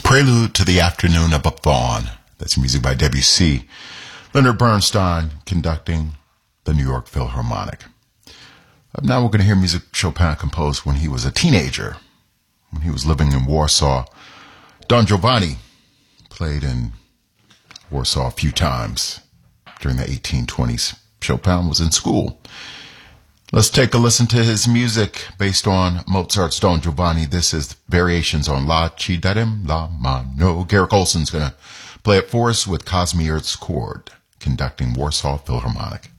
Prelude to the Afternoon of a Faun. That's music by Debussy. Leonard Bernstein conducting the New York Philharmonic. Now we're going to hear music Chopin composed when he was a teenager, when he was living in Warsaw. Don Giovanni played in Warsaw a few times during the 1820s. Chopin was in school. Let's take a listen to his music based on Mozart's Don Giovanni. This is Variations on La Ci darem la mano. Garrick Olson's going to play it for us with Kazimierz Chord conducting Warsaw Philharmonic.